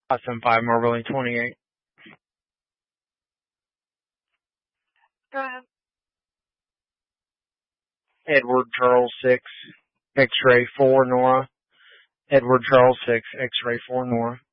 575 Marble 28. Go ahead. Edward Charles 6, X-ray 4 Nora. Edward Charles 6, X-ray 4 Nora.